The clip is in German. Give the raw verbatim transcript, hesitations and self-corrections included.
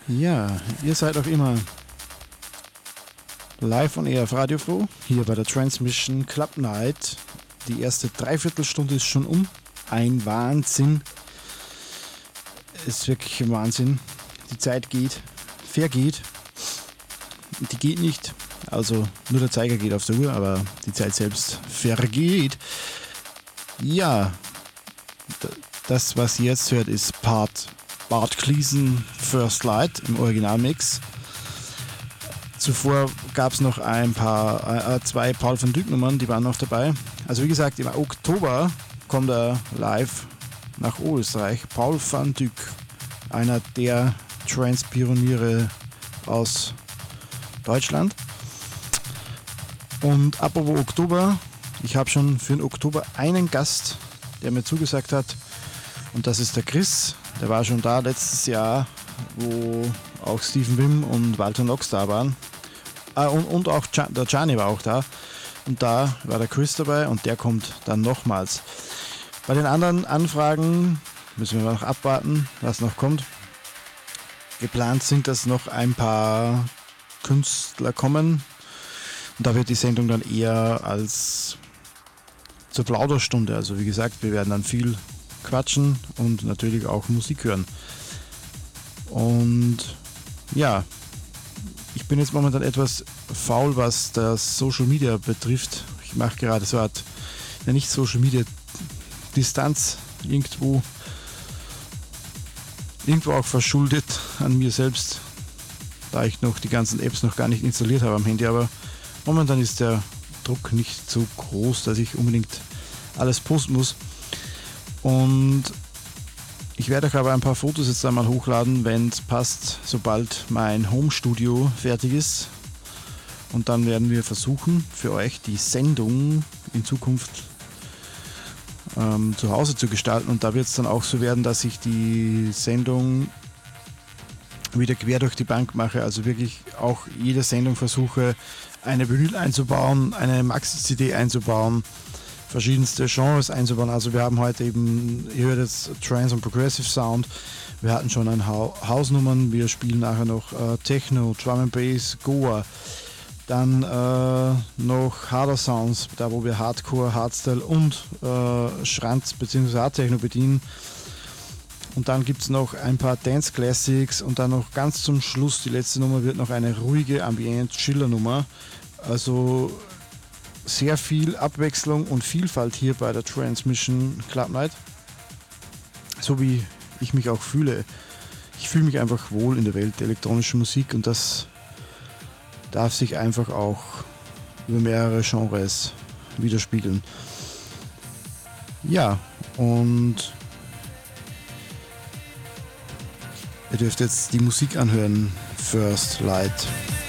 Ja, ihr seid auch immer live on air auf Radio Froh, hier bei der Transmission Club Night. Die erste Dreiviertelstunde ist schon um. Ein Wahnsinn. Es ist wirklich ein Wahnsinn. Die Zeit geht, vergeht. Die geht nicht. Also nur der Zeiger geht auf der Uhr, aber die Zeit selbst vergeht. Ja, das, was ihr jetzt hört, ist Part Bart Cleason First Light im Originalmix. Zuvor gab es noch ein paar, äh, zwei Paul van Dyk Nummern, die waren noch dabei. Also wie gesagt, im Oktober kommt er live nach Österreich. Paul van Dyk, einer der Trance-Pioniere aus Deutschland. Und apropos Oktober, ich habe schon für den Oktober einen Gast, der mir zugesagt hat, und das ist der Chris. Der war schon da letztes Jahr, wo auch Stephen Wim und Walter Knox da waren. Ah, und, und auch Gian, der Gianni war auch da. Und da war der Chris dabei und der kommt dann nochmals. Bei den anderen Anfragen müssen wir noch abwarten, was noch kommt. Geplant sind, dass noch ein paar Künstler kommen. Und da wird die Sendung dann eher als zur Plauderstunde. Also wie gesagt, wir werden dann viel quatschen und natürlich auch Musik hören. Und ja, ich bin jetzt momentan etwas faul, was das Social Media betrifft. Ich mache gerade so eine Art, ja nicht Social Media Distanz, irgendwo, irgendwo auch verschuldet an mir selbst, da ich noch die ganzen Apps noch gar nicht installiert habe am Handy, aber momentan ist der Druck nicht so groß, dass ich unbedingt alles posten muss. Und ich werde euch aber ein paar Fotos jetzt einmal hochladen, wenn es passt, sobald mein Home-Studio fertig ist. Und dann werden wir versuchen, für euch die Sendung in Zukunft ähm, zu Hause zu gestalten. Und da wird es dann auch so werden, dass ich die Sendung wieder quer durch die Bank mache. Also wirklich auch jede Sendung versuche, eine Vinyl einzubauen, eine Maxi-C D einzubauen, verschiedenste Genres einzubauen. Also wir haben heute eben, ihr hört jetzt Trance und Progressive Sound, wir hatten schon ein ha- Hausnummern, wir spielen nachher noch äh, Techno, Drum and Bass, Goa, dann äh, noch Harder Sounds, da wo wir Hardcore, Hardstyle und äh, Schranz bzw. Hard Techno bedienen. Und dann gibt es noch ein paar Dance Classics und dann noch ganz zum Schluss, die letzte Nummer wird noch eine ruhige Ambient-Chiller-Nummer. Also sehr viel Abwechslung und Vielfalt hier bei der Transmission Club Night. So wie ich mich auch fühle. Ich fühle mich einfach wohl in der Welt der elektronischen Musik und das darf sich einfach auch über mehrere Genres widerspiegeln. Ja, und ihr dürft jetzt die Musik anhören. First Light.